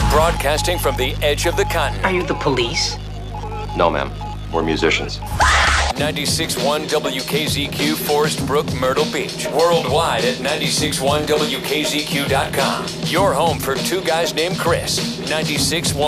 Broadcasting from the edge of the continent. Are you the police? No, ma'am. We're musicians. 96.1 WKZQ, Forest Brook, Myrtle Beach. Worldwide at 96.1WKZQ.com. Your home for two guys named Chris. 96.1.